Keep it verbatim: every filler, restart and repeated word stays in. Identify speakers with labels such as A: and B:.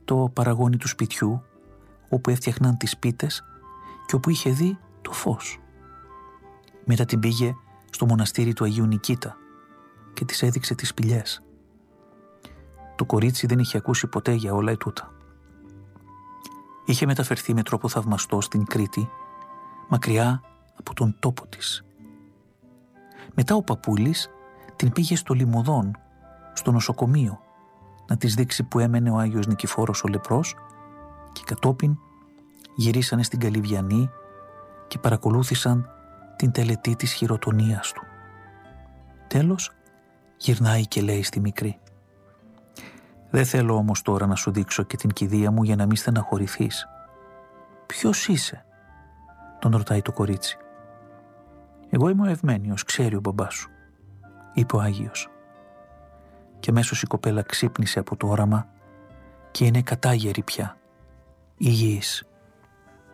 A: το παραγόνι του σπιτιού, όπου έφτιαχναν τις πίτες και όπου είχε δει το φως. Μετά την πήγε στο μοναστήρι του Αγίου Νικήτα και της έδειξε τις σπηλιές. Το κορίτσι δεν είχε ακούσει ποτέ για όλα ετούτα. Είχε μεταφερθεί με τρόπο θαυμαστό στην Κρήτη, μακριά από τον τόπο της. Μετά ο παππούλης την πήγε στο Λιμωδόν, στο νοσοκομείο, να της δείξει που έμενε ο Άγιος Νικηφόρος ο Λεπρός, και κατόπιν γυρίσανε στην Καλυβιανή και παρακολούθησαν την τελετή της χειροτονίας του. Τέλος γυρνάει και λέει στη μικρή: «Δεν θέλω όμως τώρα να σου δείξω και την κηδεία μου για να μην στεναχωρηθείς». «Ποιος είσαι?» τον ρωτάει το κορίτσι. «Εγώ είμαι ο Ευμένιος, ξέρει ο μπαμπάς σου», είπε ο Άγιος. Και αμέσως η κοπέλα ξύπνησε από το όραμα και είναι κατάγερη πια, υγιής.